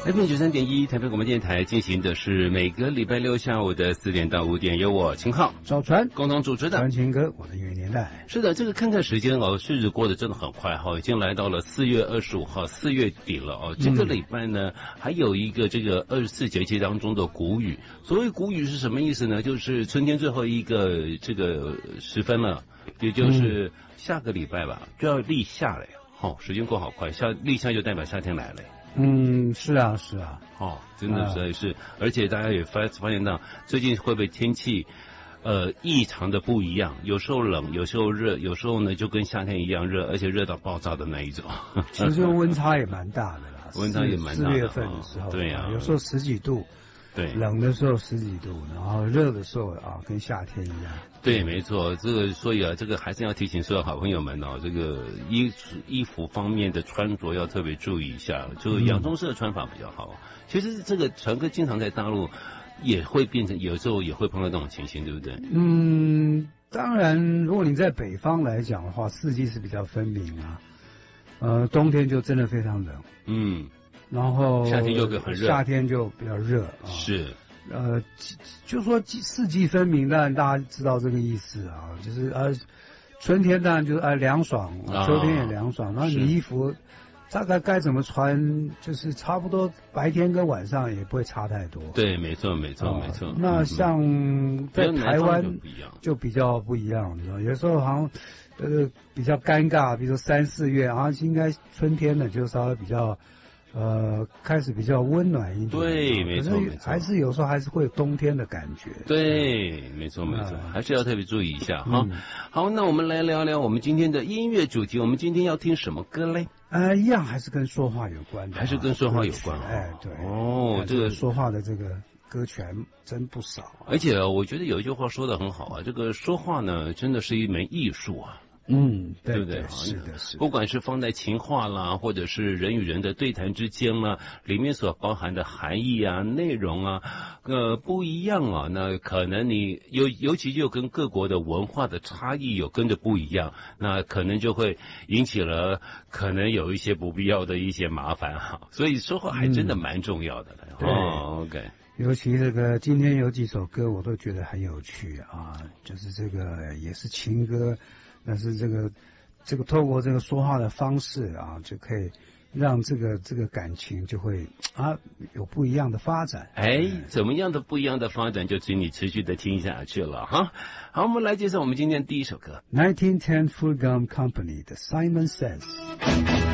FM93.1台北广播电台进行的是每个礼拜六下午的4点到5点，由我秦昊、 赵传共同主持的。 传情歌，我的音乐年代。 是的，这个看看时间哦，日子过得真的很快哈，已经来到了4月25号，4月底了哦。这个礼拜呢，还有一个这个24节气当中的谷雨。所谓谷雨是什么意思呢？就是春天最后一个这个时分了，也就是下个礼拜吧，就要立夏了呀。时间过好快，立夏就代表夏天来了。 是啊， 真的是，而且大家也发现到最近会不会天气异常的不一样，有时候冷，有时候热，有时候呢就跟夏天一样热，而且热到爆炸的那一种。 其实温差也蛮大的啦， 温差也蛮大的。 4月份的时候， 对呀， 有时候10几度。 对， 冷的时候10几度，然后热的时候跟夏天一样。 对，没错，这个所以这个还是要提醒所有好朋友们这个衣服方面的穿着要特别注意一下，就洋葱式的穿法比较好。其实这个传哥经常在大陆也会变成，有时候也会碰到这种情形，对不对？ 当然，如果你在北方来讲的话，四季是比较分明啊。冬天就真的非常冷。然后夏天就很热， 夏天就比较热是， 就说四季分明，当然大家知道这个意思就是春天当然就是凉爽，秋天也凉爽，然后你衣服大概该怎么穿，就是差不多白天跟晚上也不会差太多。 对，没错。 那像在台湾就比较不一样，你知道，有时候好像比较尴尬，比如说3、4月应该春天呢就稍微比较。开始比较温暖一点， 对，没错， 还是有时候还是会有冬天的感觉， 对，没错，还是要特别注意一下哈。好，那我们来聊聊我们今天的音乐主题，我们今天要听什么歌嘞？ 一样还是跟说话有关的， 还是跟说话有关对，这个说话的这个歌曲还真不少， 而且我觉得有一句话说得很好这个说话呢，真的是一门艺术对不对？ 是的， 不管是放在情话啦，或者是人与人的对谈之间啦，里面所包含的含义内容不一样那可能你尤其就跟各国的文化的差异有跟着不一样，那可能就会引起了可能有一些不必要的一些麻烦所以说话还真的蛮重要的OK。 尤其这个今天有几首歌我都觉得很有趣就是这个也是情歌。但是这个透过这个说话的方式就可以让这个感情就会有不一样的发展。 怎么样的不一样的发展，就请你持续的听下去了好，我们来介绍我们今天第一首歌， 1910 Full Gum Company 的 Simon Says。